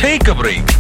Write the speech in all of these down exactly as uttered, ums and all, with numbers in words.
Take A break.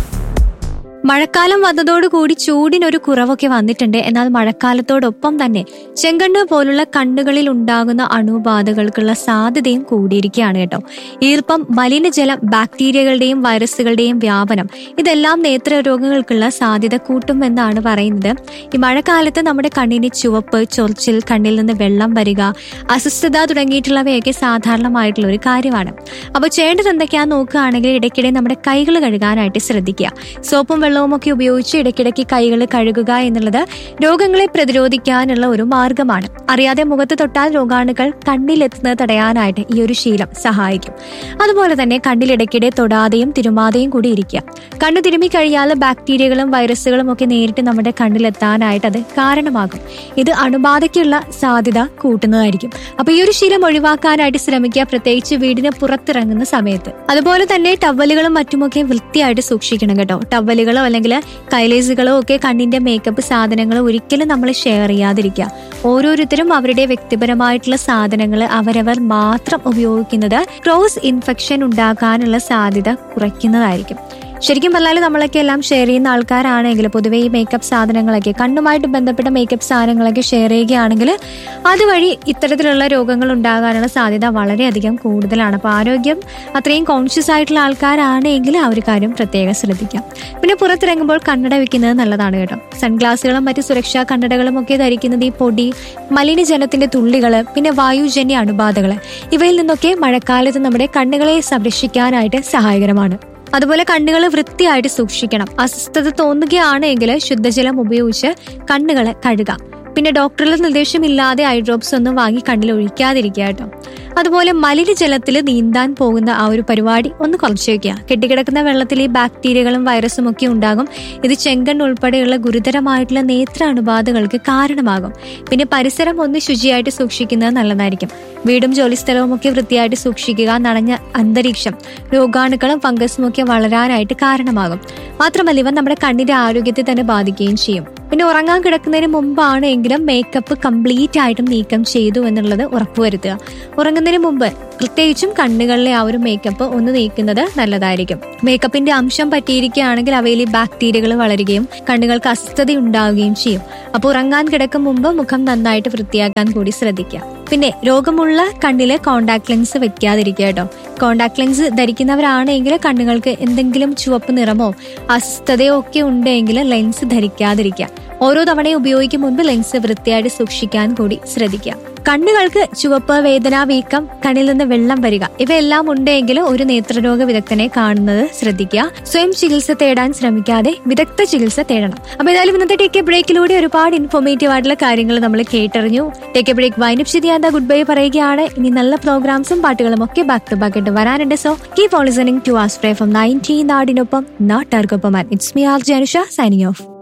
മഴക്കാലം വന്നതോടുകൂടി ചൂടിനൊരു കുറവൊക്കെ വന്നിട്ടുണ്ട്. എന്നാൽ മഴക്കാലത്തോടൊപ്പം തന്നെ ചെങ്കണ്ണ് പോലുള്ള കണ്ണുകളിൽ ഉണ്ടാകുന്ന അണുബാധകൾക്കുള്ള സാധ്യതയും കൂടിയിരിക്കുകയാണ് കേട്ടോ. ഈർപ്പം, മലിനജലം, ബാക്ടീരിയകളുടെയും വൈറസുകളുടെയും വ്യാപനം ഇതെല്ലാം നേത്രരോഗങ്ങൾക്കുള്ള സാധ്യത കൂട്ടുമെന്നാണ് പറയുന്നത്. ഈ മഴക്കാലത്ത് നമ്മുടെ കണ്ണിന് ചുവപ്പ്, ചൊറിച്ചിൽ, കണ്ണിൽ നിന്ന് വെള്ളം വരിക, അസ്വസ്ഥത തുടങ്ങിയിട്ടുള്ളവയൊക്കെ സാധാരണമായിട്ടുള്ള ഒരു കാര്യമാണ്. അപ്പോൾ ചെയ്യേണ്ടത് എന്തൊക്കെയാന്ന് നോക്കുകയാണെങ്കിൽ ഇടയ്ക്കിടെ നമ്മുടെ കൈകൾ കഴുകാനായിട്ട് ശ്രദ്ധിക്കുക. സോപ്പും വെള്ളവും ഒക്കെ ഉപയോഗിച്ച് ഇടയ്ക്കിടയ്ക്ക് കൈകൾ കഴുകുക എന്നുള്ളത് രോഗങ്ങളെ പ്രതിരോധിക്കാനുള്ള ഒരു മാർഗമാണ്. അറിയാതെ മുഖത്ത് തൊട്ടാൽ രോഗാണുക്കൾ കണ്ണിലെത്തുന്നത് തടയാനായിട്ട് ഈ ഒരു ശീലം സഹായിക്കും. അതുപോലെ തന്നെ കണ്ണിലിടയ്ക്കിടെ തൊടാതെയും തിരുമാതെയും കൂടി ഇരിക്കുക. കണ്ണു തിരുമ്മി കഴിയാതെ ബാക്ടീരിയകളും വൈറസുകളും ഒക്കെ നേരിട്ട് നമ്മുടെ കണ്ണിലെത്താനായിട്ട് അത് കാരണമാകും. ഇത് അണുബാധയ്ക്കുള്ള സാധ്യത കൂട്ടുന്നതായിരിക്കും. അപ്പൊ ഈ ഒരു ശീലം ഒഴിവാക്കാനായിട്ട് ശ്രമിക്കുക, പ്രത്യേകിച്ച് വീടിന് പുറത്തിറങ്ങുന്ന സമയത്ത്. അതുപോലെ തന്നെ ടവലുകളും മറ്റുമൊക്കെ വൃത്തിയായിട്ട് സൂക്ഷിക്കണം കേട്ടോ. ടവലുകളോ അല്ലെങ്കിൽ കൈലേസുകളോ ഒക്കെ കണ്ണിന്റെ മേക്കപ്പ് സാധനങ്ങളോ ഒരിക്കലും നമ്മൾ ഷെയർ ചെയ്യാതിരിക്കുക. ഓരോരുത്തരും അവരുടെ വ്യക്തിപരമായിട്ടുള്ള സാധനങ്ങൾ അവരവർ മാത്രം ഉപയോഗിക്കുന്നത് ക്രോസ് ഇൻഫെക്ഷൻ ഉണ്ടാക്കാനുള്ള സാധ്യത കുറയ്ക്കുന്നതായിരിക്കും. ശരിക്കും പറഞ്ഞാൽ നമ്മളൊക്കെ എല്ലാം ഷെയർ ചെയ്യുന്ന ആൾക്കാരാണെങ്കിൽ പൊതുവെ ഈ മേക്കപ്പ് സാധനങ്ങളൊക്കെ കണ്ണുമായിട്ട് ബന്ധപ്പെട്ട മേക്കപ്പ് സാധനങ്ങളൊക്കെ ഷെയർ ചെയ്യുകയാണെങ്കിൽ അതുവഴി ഇത്തരത്തിലുള്ള രോഗങ്ങൾ ഉണ്ടാകാനുള്ള സാധ്യത വളരെയധികം കൂടുതലാണ്. അപ്പോൾ ആരോഗ്യം അത്രയും കോൺഷ്യസ് ആയിട്ടുള്ള ആൾക്കാരാണെങ്കിൽ ആ ഒരു കാര്യം പ്രത്യേകം ശ്രദ്ധിക്കാം. പിന്നെ പുറത്തിറങ്ങുമ്പോൾ കണ്ണട വയ്ക്കുന്നത് നല്ലതാണ് കേട്ടോ. സൺഗ്ലാസുകളും മറ്റ് സുരക്ഷാ കണ്ണടകളും ഒക്കെ ധരിക്കുന്നത് ഈ പൊടി, മലിനജലത്തിന്റെ തുള്ളികൾ, പിന്നെ വായുജന്യ അണുബാധകൾ ഇവയിൽ നിന്നൊക്കെ മഴക്കാലത്ത് നമ്മുടെ കണ്ണുകളെ സംരക്ഷിക്കാനായിട്ട് സഹായകരമാണ്. അതുപോലെ കണ്ണുകൾ വൃത്തിയായിട്ട് സൂക്ഷിക്കണം. അസ്വസ്ഥത തോന്നുകയാണെങ്കിൽ ശുദ്ധജലം ഉപയോഗിച്ച് കണ്ണുകൾ കഴുകാം. പിന്നെ ഡോക്ടറുടെ നിർദ്ദേശമില്ലാതെ ഐ ഡ്രോപ്സ് ഒന്നും വാങ്ങി കണ്ണിൽ ഒഴിക്കാതിരിക്കുക കേട്ടോ. അതുപോലെ മലിനജലത്തിൽ നീന്താൻ പോകുന്ന ആ ഒരു പരിപാടി ഒന്ന് കുറച്ച് വയ്ക്കുക. കെട്ടിക്കിടക്കുന്ന വെള്ളത്തിൽ ഈ ബാക്ടീരിയകളും വൈറസും ഒക്കെ ഉണ്ടാകും. ഇത് ചെങ്കണ്ണ് ഉൾപ്പെടെയുള്ള ഗുരുതരമായിട്ടുള്ള നേത്ര അണുബാധകൾക്ക് കാരണമാകും. പിന്നെ പരിസരം ഒന്ന് ശുചിയായിട്ട് സൂക്ഷിക്കുന്നത് നല്ലതായിരിക്കും. വീടും ജോലിസ്ഥലവും ഒക്കെ വൃത്തിയായിട്ട് സൂക്ഷിക്കുക. നനഞ്ഞ അന്തരീക്ഷം രോഗാണുക്കളും ഫംഗസും ഒക്കെ വളരാനായിട്ട് കാരണമാകും. മാത്രമല്ല ഇവ നമ്മുടെ കണ്ണിന്റെ ആരോഗ്യത്തെ തന്നെ ബാധിക്കുകയും ചെയ്യും. പിന്നെ ഉറങ്ങാൻ കിടക്കുന്നതിന് മുമ്പാണ് എങ്കിലും മേക്കപ്പ് കംപ്ലീറ്റ് ആയിട്ടും നീക്കം ചെയ്തു എന്നുള്ളത് ഉറപ്പുവരുത്തുക. ഉറങ്ങുന്നതിന് മുമ്പ് പ്രത്യേകിച്ചും കണ്ണുകളിലെ ആ ഒരു മേക്കപ്പ് ഒന്ന് നീക്കുന്നത് നല്ലതായിരിക്കും. മേക്കപ്പിന്റെ അംശം പറ്റിയിരിക്കുകയാണെങ്കിൽ അവയിൽ ബാക്ടീരിയകൾ വളരുകയും കണ്ണുകൾക്ക് അസ്വസ്ഥത ഉണ്ടാവുകയും ചെയ്യും. അപ്പോൾ ഉറങ്ങാൻ കിടക്കും മുമ്പ് മുഖം നന്നായിട്ട് വൃത്തിയാക്കാൻ കൂടി ശ്രദ്ധിക്കുക. പിന്നെ രോഗമുള്ള കണ്ണില് കോണ്ടാക്ട് ലെൻസ് വെക്കാതിരിക്കുക കേട്ടോ. കോണ്ടാക്ട് ലെൻസ് ധരിക്കുന്നവരാണെങ്കിൽ കണ്ണുകൾക്ക് എന്തെങ്കിലും ചുവപ്പ് നിറമോ അസ്വസ്ഥതയോ ഒക്കെ ഉണ്ടെങ്കിൽ ലെൻസ് ധരിക്കാതിരിക്കുക. ഓരോ തവണയും ഉപയോഗിക്കും മുൻപ് ലെൻസ് വൃത്തിയായിട്ട് സൂക്ഷിക്കാൻ കൂടി ശ്രദ്ധിക്കുക. കണ്ണുകൾക്ക് ചുവപ്പ്, വേദന, വീക്കം, കണ്ണിൽ നിന്ന് വെള്ളം വരിക ഇവയെല്ലാം ഉണ്ടെങ്കിൽ ഒരു നേത്രരോഗ വിദഗ്ധനെ കാണുന്നത് ശ്രദ്ധിക്കുക. സ്വയം ചികിത്സ തേടാൻ ശ്രമിക്കാതെ വിദഗ്ധ ചികിത്സ തേടണം. അപ്പൊ ഏതായാലും ഇന്നത്തെ ടേക്ക് എ ബ്രേക്കിലൂടെ ഒരുപാട് ഇൻഫോർമേറ്റീവ് ആയിട്ടുള്ള കാര്യങ്ങൾ നമ്മൾ കേട്ടറിഞ്ഞു. ടേക്ക് എ ബ്രേക്ക് വൈൻഡപ്പ് ചെയ്യാതെ ഗുഡ് ബൈ പറയുകയാണ്. ഇനി നല്ല പ്രോഗ്രാംസും പാട്ടുകളും ഒക്കെ ബാക്ക് ടു ബാക്ക് ആയിട്ട് വരാനുണ്ട്. So keep on listening to ആസ്പ്രേ from nineteen നാടിനൊപ്പം നാട്ടാർക്കൊപ്പം. It's me R Janusha signing off.